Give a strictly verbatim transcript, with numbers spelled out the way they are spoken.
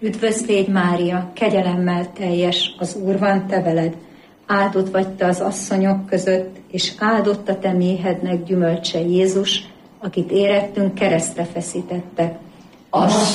Üdvözl légy, Mária, kegyelemmel teljes, az Úr van te veled. Áldott vagy te az asszonyok között, és áldott a te méhednek gyümölcse Jézus, akit érettünk keresztre feszítettek. Az